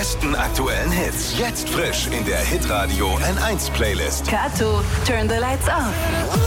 besten aktuellen Hits. Jetzt frisch in der Hitradio N1 Playlist. Kato, Turn the Lights Off.